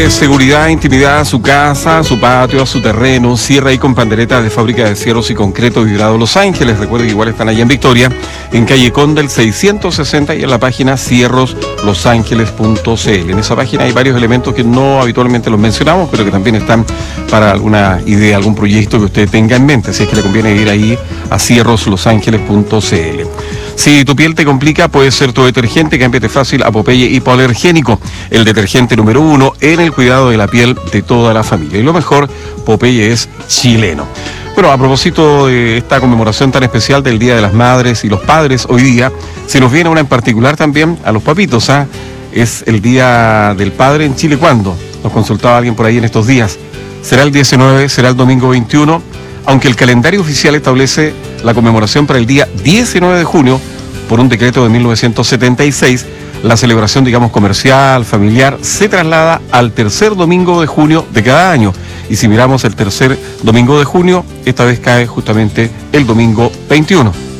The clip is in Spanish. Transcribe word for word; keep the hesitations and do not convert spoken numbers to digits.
Darle seguridad, intimidad a su casa, a su patio, a su terreno. Cierra ahí con panderetas de fábrica de cierros y concreto vibrado Los Ángeles. Recuerde que igual están allá en Victoria, en calle Conda, el seiscientos sesenta, y en la página cierros los ángeles punto c l. En esa página hay varios elementos que no habitualmente los mencionamos, pero que también están para alguna idea, algún proyecto que usted tenga en mente. Así es que le conviene ir ahí a cierros los ángeles punto c l. Si tu piel te complica, puede ser tu detergente Cámbiate Fácil Apopeye Hipoalergénico, el detergente número uno en el cuidado de la piel de toda la familia. Y lo mejor, Popeye es chileno. Bueno, a propósito de esta conmemoración tan especial del Día de las Madres y los Padres hoy día, se nos viene una en particular también a los papitos, ¿ah? Es el Día del Padre en Chile. ¿Cuándo? Nos consultaba alguien por ahí en estos días. ¿Será el diecinueve? ¿Será el domingo veintiuno? Aunque el calendario oficial establece la conmemoración para el día diecinueve de junio, por un decreto de mil novecientos setenta y seis, la celebración, digamos, comercial, familiar, se traslada al tercer domingo de junio de cada año. Y si miramos el tercer domingo de junio, esta vez cae justamente el domingo veintiuno.